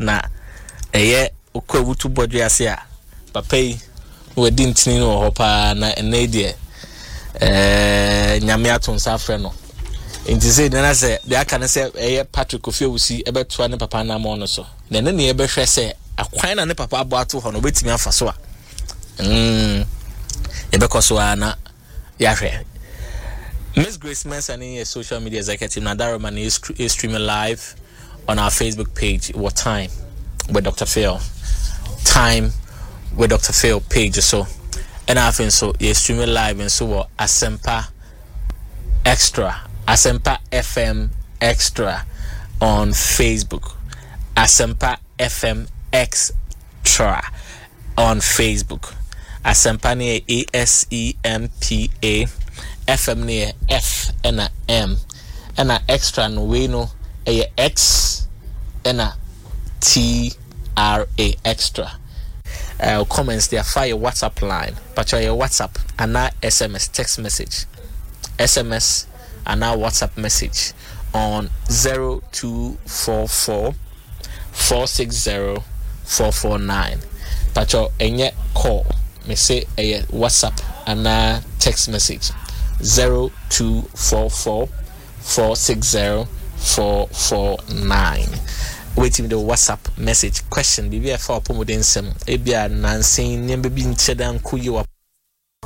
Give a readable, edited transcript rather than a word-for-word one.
na eye okwa wutu bodwe ase a papa yi wadi ntini no ho pa na ene de nyame atonsa afre no nti say na say de aka ne say eye Patrick Ofiewusi ebeto ne papa na mo no so na ne ne ebehwe say akwan na ne papa abo ato ho no betimi afa so a ebekoso ana yahwe. Miss Grace Manson is social media executive. Nadaromani is streaming live on our Facebook page. What time with Dr. Phil? Time with Dr. Phil page so. And I think so. You're streaming live and so what? Asempa Extra, Asempa FM Extra on Facebook. Asempa FM Extra on Facebook. Asempa near ASEMPA. FM near F and a M and a extra no we no a X and a TRA extra. Comments there fire WhatsApp line, but your WhatsApp and now SMS text message, SMS and now WhatsApp message on 0244 460 449. But your any call me say a WhatsApp and now text message 0244 460 449. Waiting the WhatsApp message question. Be for pomodensem. Ebia Nancy, Nimbi Chedan Kuyu